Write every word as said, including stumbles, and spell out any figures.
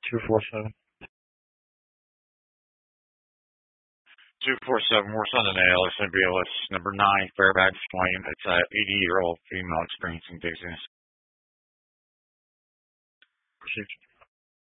two four seven. two four seven, worse on the nail, S N B L S number nine, Fairfax claim. It's an eighty-year-old female experiencing dizziness. Proceed.